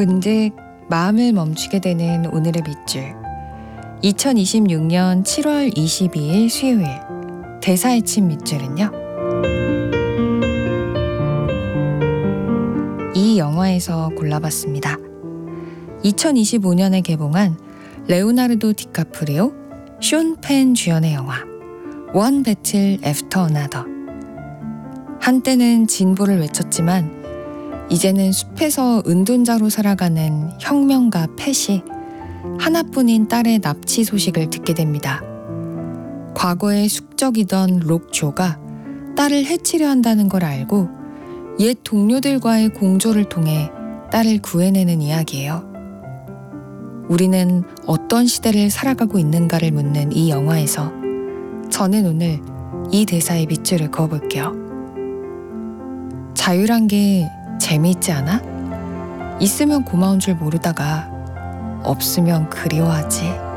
문득 마음을 멈추게 되는 오늘의 밑줄. 2026년 7월 22일 수요일 대사의 침 밑줄은요. 이 영화에서 골라봤습니다. 2025년에 개봉한 레오나르도 디카프리오, 숀 펜 주연의 영화 원 배틀 애프터 어나더. 한때는 진보를 외쳤지만 이제는 숲에서 은둔자로 살아가는 혁명가 팻이 하나뿐인 딸의 납치 소식을 듣게 됩니다. 과거의 숙적이던 록조가 딸을 해치려 한다는 걸 알고 옛 동료들과의 공조를 통해 딸을 구해내는 이야기예요. 우리는 어떤 시대를 살아가고 있는가를 묻는 이 영화에서 저는 오늘 이 대사의 밑줄을 그어볼게요. 자유란 게 재미있지 않아? 있으면 고마운 줄 모르다가 없으면 그리워하지.